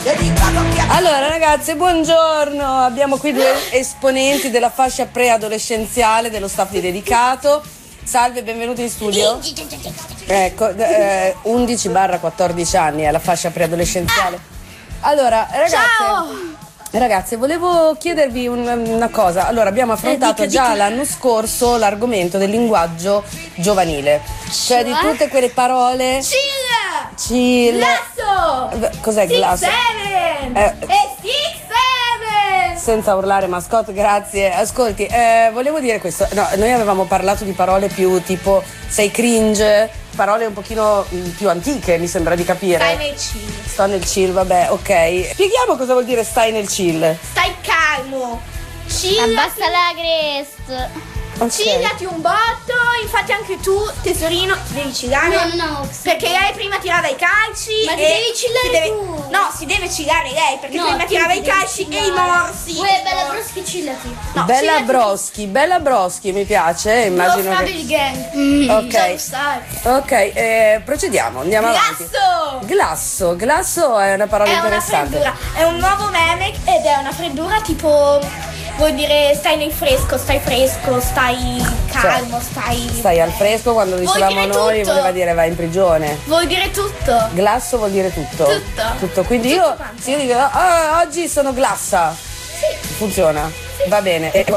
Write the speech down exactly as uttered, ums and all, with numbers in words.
Allora ragazze, buongiorno, abbiamo qui due esponenti della fascia preadolescenziale dello staff di Dedicato. Salve, benvenuti in studio. Ecco, eh, undici quattordici anni è la fascia preadolescenziale. Allora ragazze, Ciao! Ragazze, volevo chiedervi un, una cosa. Allora, abbiamo affrontato eh, dica, già dica. l'anno scorso l'argomento del linguaggio giovanile, cioè di tutte quelle parole. Chill! Chill. Glasso! Cos'è Six glasso? Seven! Eh. E Six Seven! Senza urlare, mascotte, grazie. Ascolti, eh, volevo dire questo. No, noi avevamo parlato di parole più tipo sei cringe, parole un pochino mh, più antiche, mi sembra di capire. Stai nel chill. Sto nel chill, vabbè, ok. Spieghiamo cosa vuol dire stai nel chill. Stai calmo. Chill. Abbassa la crest. Ok. Chillati un botto, infatti anche tu, tesorino, ti devi chillare. No, no, sì. Perché lei prima tirava i calci. Ma ti e devi chillare si deve- tu. No, si deve chillare lei, perché No, prima tu tirava ti i devi calci e i chillare. morsi. Uè, bella broschi, chillati. No, Bella chillati tu. Broschi, Bella Broschi, mi piace, immagino Lo che... il gang. Mm. Ok. Già lo sai. Ok, eh, procediamo, andiamo avanti. Glasso! Glasso, glasso è una parola È una interessante. freddura, è un nuovo meme ed è una freddura tipo, vuol dire stai nel fresco, stai fresco, stai calmo, stai... Stai al fresco, quando dicevamo dire noi tutto. voleva dire vai in prigione. Vuol dire tutto. Glasso vuol dire tutto. Tutto. Tutto. Quindi Tutto io, quanto. se io dico ah, oggi sono glassa, Sì. funziona. Va bene. E